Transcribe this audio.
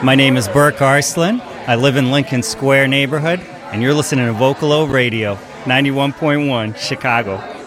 My name is Burke Arslan. I live in Lincoln Square neighborhood, and you're listening to Vocalo Radio, 91.1, Chicago.